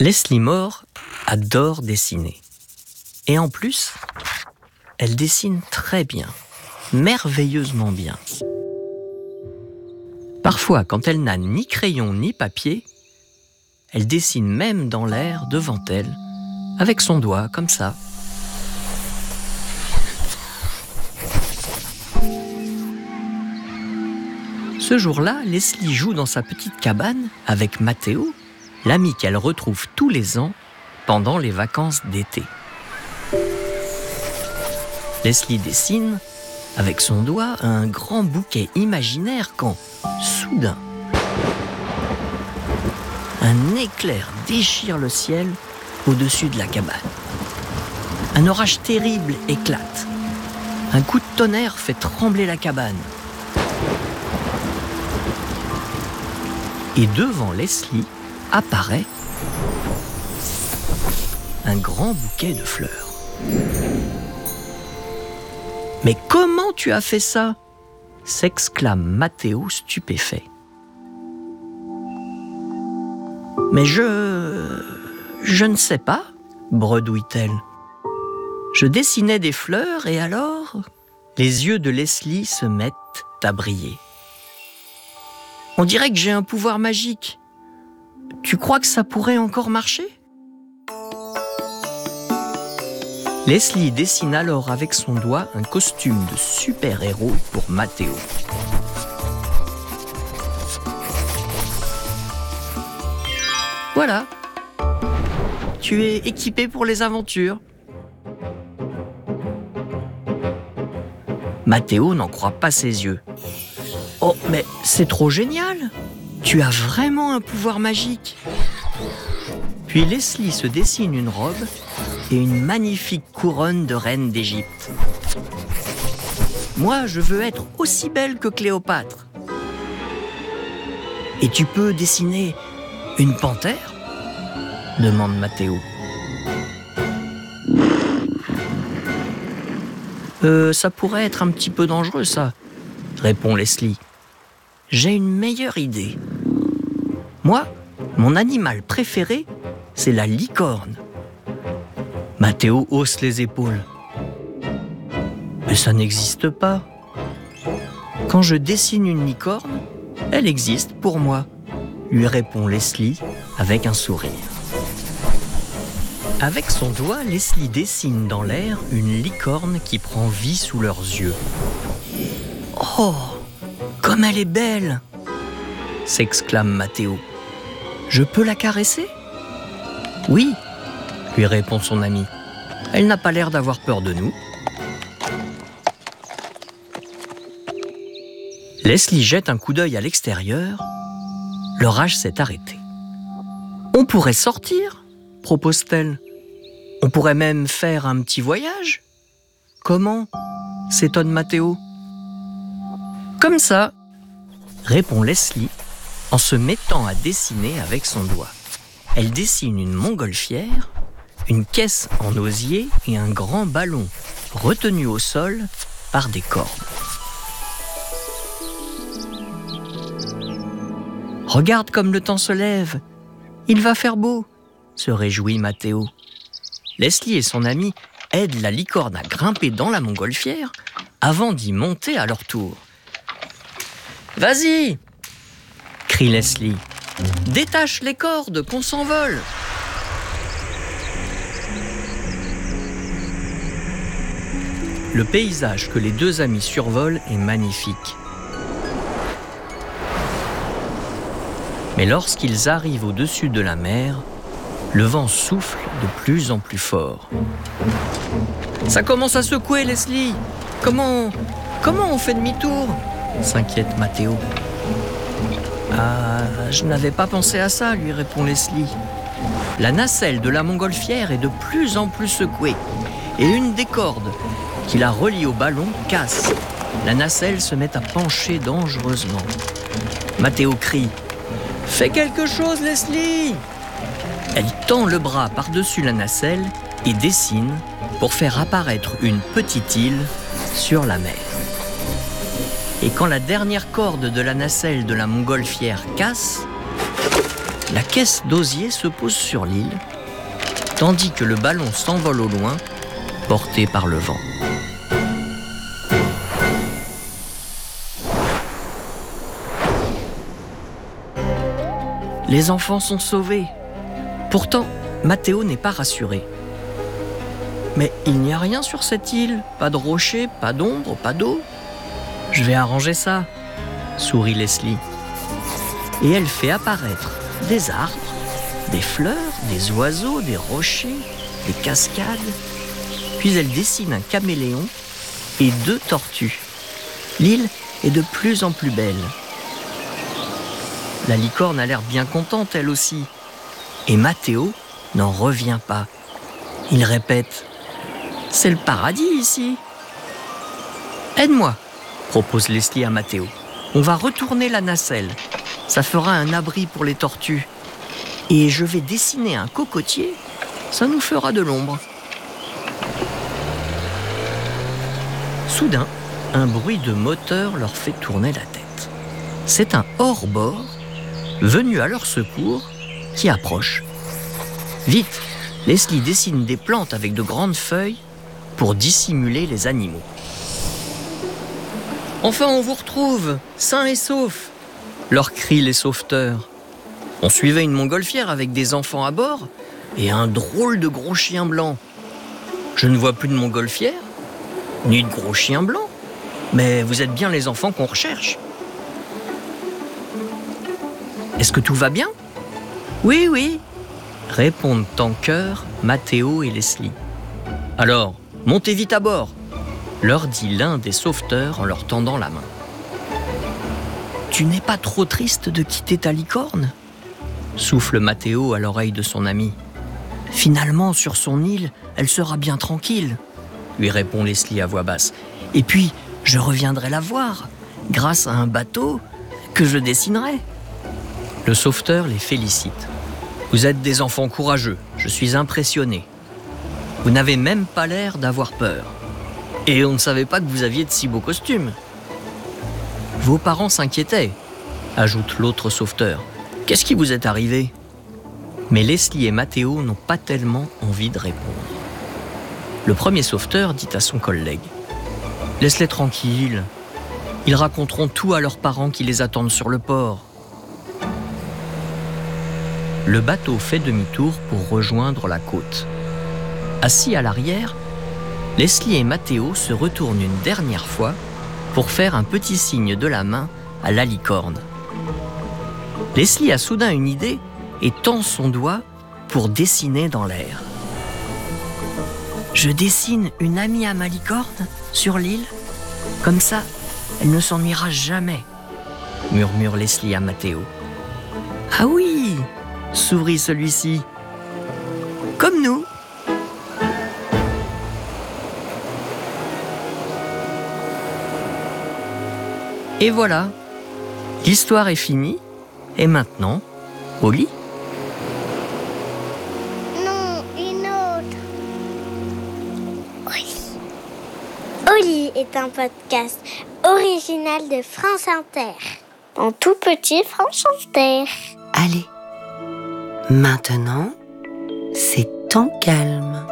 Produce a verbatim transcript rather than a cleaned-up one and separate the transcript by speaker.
Speaker 1: Leslie Moore adore dessiner. Et en plus, elle dessine très bien, merveilleusement bien. Parfois, quand elle n'a ni crayon ni papier, elle dessine même dans l'air devant elle, avec son doigt, comme ça. Ce jour-là, Leslie joue dans sa petite cabane avec Matteo, l'ami qu'elle retrouve tous les ans pendant les vacances d'été. Leslie dessine, avec son doigt, un grand bouquet imaginaire quand, soudain, un éclair déchire le ciel au-dessus de la cabane. Un orage terrible éclate. Un coup de tonnerre fait trembler la cabane. Et devant Leslie apparaît un grand bouquet de fleurs. « Mais comment tu as fait ça ?» s'exclame Matteo stupéfait. « Mais je... je ne sais pas, » bredouille-t-elle. « Je dessinais des fleurs et alors... » Les yeux de Leslie se mettent à briller. « On dirait que j'ai un pouvoir magique. Tu crois que ça pourrait encore marcher ?» Leslie dessine alors avec son doigt un costume de super-héros pour Matteo. Voilà, tu es équipé pour les aventures. Matteo n'en croit pas ses yeux. Oh, mais c'est trop génial! Tu as vraiment un pouvoir magique. Puis Leslie se dessine une robe et une magnifique couronne de reine d'Égypte. Moi, je veux être aussi belle que Cléopâtre. Et tu peux dessiner une panthère ? Demande Matteo. Euh, ça pourrait être un petit peu dangereux, ça, répond Leslie. J'ai une meilleure idée. Moi, mon animal préféré, c'est la licorne. Matteo hausse les épaules. Mais ça n'existe pas. Quand je dessine une licorne, elle existe pour moi, lui répond Leslie avec un sourire. Avec son doigt, Leslie dessine dans l'air une licorne qui prend vie sous leurs yeux. Oh, comme elle est belle! S'exclame Matteo. Je peux la caresser ? Oui, lui répond son ami. Elle n'a pas l'air d'avoir peur de nous. Leslie jette un coup d'œil à l'extérieur. L'orage s'est arrêté. On pourrait sortir, propose-t-elle. On pourrait même faire un petit voyage. Comment ? S'étonne Matteo. Comme ça, répond Leslie en se mettant à dessiner avec son doigt. Elle dessine une montgolfière, une caisse en osier et un grand ballon retenu au sol par des cordes. Regarde comme le temps se lève. Il va faire beau, se réjouit Matteo. Leslie et son ami aident la licorne à grimper dans la montgolfière avant d'y monter à leur tour. « Vas-y !» crie Leslie. « Détache les cordes, qu'on s'envole !» Le paysage que les deux amis survolent est magnifique. Mais lorsqu'ils arrivent au-dessus de la mer, le vent souffle de plus en plus fort. « Ça commence à secouer, Leslie ! Comment, comment on fait demi-tour ?» s'inquiète Matteo. « Ah, je n'avais pas pensé à ça, » lui répond Leslie. La nacelle de la montgolfière est de plus en plus secouée et une des cordes qui la relie au ballon casse. La nacelle se met à pencher dangereusement. Matteo crie « Fais quelque chose, Leslie !» Elle tend le bras par-dessus la nacelle et dessine pour faire apparaître une petite île sur la mer. Et quand la dernière corde de la nacelle de la montgolfière casse, la caisse d'osier se pose sur l'île, tandis que le ballon s'envole au loin, porté par le vent. Les enfants sont sauvés. Pourtant, Matteo n'est pas rassuré. Mais il n'y a rien sur cette île, pas de rochers, pas d'ombre, pas d'eau. Je vais arranger ça, sourit Leslie. Et elle fait apparaître des arbres, des fleurs, des oiseaux, des rochers, des cascades. Puis elle dessine un caméléon et deux tortues. L'île est de plus en plus belle. La licorne a l'air bien contente, elle aussi. Et Matteo n'en revient pas. Il répète « C'est le paradis ici !» « Aide-moi !» propose Leslie à Matteo. « On va retourner la nacelle. Ça fera un abri pour les tortues. Et je vais dessiner un cocotier. Ça nous fera de l'ombre. » Soudain, un bruit de moteur leur fait tourner la tête. C'est un hors-bord venu à leur secours qui approche. Vite, Leslie dessine des plantes avec de grandes feuilles pour dissimuler les animaux. « Enfin, on vous retrouve, sains et saufs !» leur crient les sauveteurs. On suivait une montgolfière avec des enfants à bord et un drôle de gros chien blanc. Je ne vois plus de montgolfière, ni de gros chien blanc, mais vous êtes bien les enfants qu'on recherche. Est-ce que tout va bien ? Oui, oui, répondent en chœur Matteo et Leslie. Alors, montez vite à bord, leur dit l'un des sauveteurs en leur tendant la main. Tu n'es pas trop triste de quitter ta licorne ? Souffle Matteo à l'oreille de son ami. Finalement, sur son île, elle sera bien tranquille, lui répond Leslie à voix basse. Et puis, je reviendrai la voir, grâce à un bateau que je dessinerai. Le sauveteur les félicite. Vous êtes des enfants courageux, je suis impressionné. Vous n'avez même pas l'air d'avoir peur. Et on ne savait pas que vous aviez de si beaux costumes. Vos parents s'inquiétaient, ajoute l'autre sauveteur. Qu'est-ce qui vous est arrivé ? Mais Leslie et Matteo n'ont pas tellement envie de répondre. Le premier sauveteur dit à son collègue « Laisse-les tranquilles. Ils raconteront tout à leurs parents qui les attendent sur le port. » Le bateau fait demi-tour pour rejoindre la côte. Assis à l'arrière, Leslie et Matteo se retournent une dernière fois pour faire un petit signe de la main à la licorne. Leslie a soudain une idée et tend son doigt pour dessiner dans l'air. « Je dessine une amie à ma licorne sur l'île, comme ça, elle ne s'ennuiera jamais, » murmure Leslie à Matteo. « Ah oui !» sourit celui-ci. « Comme nous !» Et voilà, l'histoire est finie, et maintenant, au lit.
Speaker 2: Non, une autre. Oui. Au lit est un podcast original de France Inter. En tout petit France Inter.
Speaker 3: Allez, maintenant, c'est temps calme.